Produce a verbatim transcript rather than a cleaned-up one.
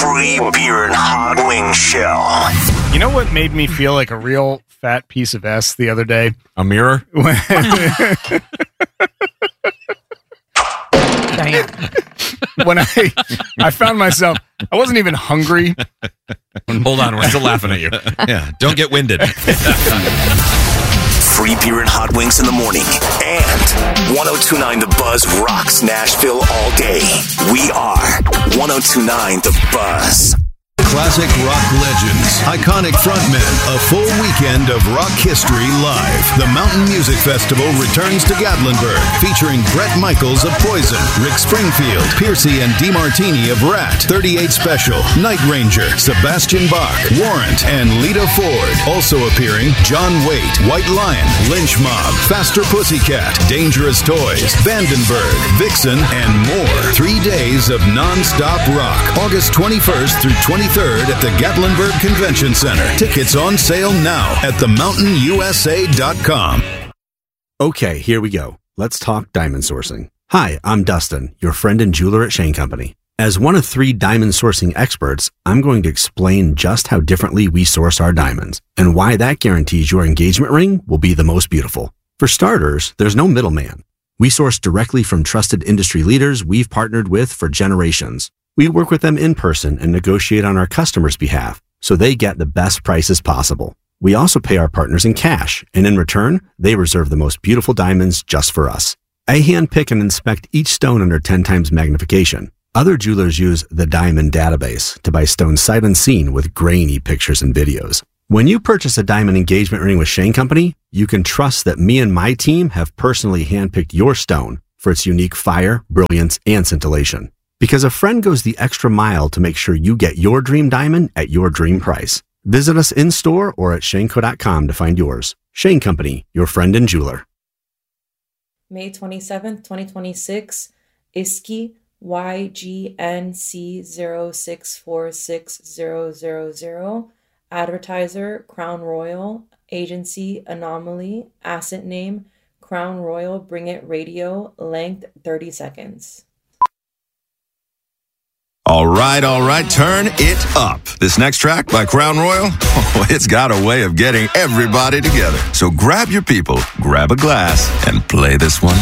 free beer and hot wing shell. You know what made me feel like a real fat piece of S the other day? A mirror? Damn. When I I found myself, I wasn't even hungry. Hold on, we're still laughing at you. Yeah, don't get winded. Free beer and hot wings in the morning. And one oh two point nine The Buzz rocks Nashville all day. We are one oh two point nine The Buzz. Classic rock legends, iconic frontmen, a full weekend of rock history live. The Mountain Music Festival returns to Gatlinburg, featuring Bret Michaels of Poison, Rick Springfield, Piercy and DeMartini of Rat, thirty-eight Special, Night Ranger, Sebastian Bach, Warrant, and Lita Ford. Also appearing John Waite, White Lion, Lynch Mob, Faster Pussycat, Dangerous Toys, Vandenberg, Vixen, and more. Three days of non-stop rock, August twenty-first through twenty-third at the Gatlinburg Convention Center. Tickets on sale now at the mountain u s a dot com. Okay, here we go. Let's talk diamond sourcing. Hi, I'm Dustin, your friend and jeweler at Shane Company. As one of three diamond sourcing experts, I'm going to explain just how differently we source our diamonds and why that guarantees your engagement ring will be the most beautiful. For starters, there's no middleman. We source directly from trusted industry leaders we've partnered with for generations. We work with them in person and negotiate on our customers' behalf so they get the best prices possible. We also pay our partners in cash, and in return, they reserve the most beautiful diamonds just for us. I handpick and inspect each stone under ten times magnification. Other jewelers use the Diamond Database to buy stones sight unseen with grainy pictures and videos. When you purchase a diamond engagement ring with Shane Company, you can trust that me and my team have personally handpicked your stone for its unique fire, brilliance, and scintillation. Because a friend goes the extra mile to make sure you get your dream diamond at your dream price. Visit us in-store or at shaneco dot com to find yours. Shane Company, your friend and jeweler. May twenty-seventh, twenty twenty-six, I S K I Y G N C zero six four six zero zero zero, advertiser Crown Royal, agency Anomaly, asset name Crown Royal Bring It Radio, length thirty seconds. All right, all right, turn it up. This next track by Crown Royal, oh, it's got a way of getting everybody together. So grab your people, grab a glass, and play this one